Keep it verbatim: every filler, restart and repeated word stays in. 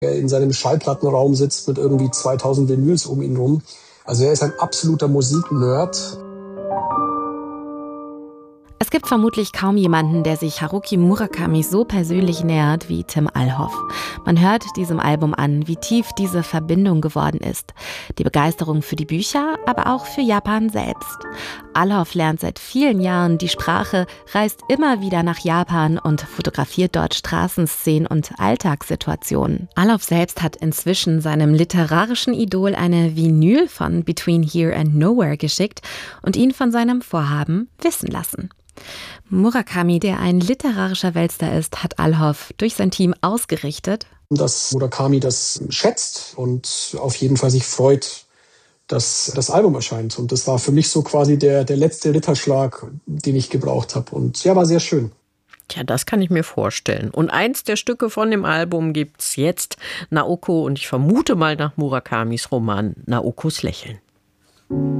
er in seinem Schallplattenraum sitzt mit irgendwie zweitausend Vinyls um ihn rum. Also er ist ein absoluter Musiknerd. Es gibt vermutlich kaum jemanden, der sich Haruki Murakami so persönlich nähert wie Tim Allhoff. Man hört diesem Album an, wie tief diese Verbindung geworden ist. Die Begeisterung für die Bücher, aber auch für Japan selbst. Allhoff lernt seit vielen Jahren die Sprache, reist immer wieder nach Japan und fotografiert dort Straßenszenen und Alltagssituationen. Allhoff selbst hat inzwischen seinem literarischen Idol eine Vinyl von Between Here and Nowhere geschickt und ihn von seinem Vorhaben wissen lassen. Murakami, der ein literarischer Weltstar ist, hat Allhoff durch sein Team ausgerichtet, dass Murakami das schätzt und auf jeden Fall sich freut, dass das Album erscheint. Und das war für mich so quasi der, der letzte Ritterschlag, den ich gebraucht habe. Und ja, war sehr schön. Tja, das kann ich mir vorstellen. Und eins der Stücke von dem Album gibt's jetzt, Naoko, und ich vermute mal nach Murakamis Roman Naokos Lächeln.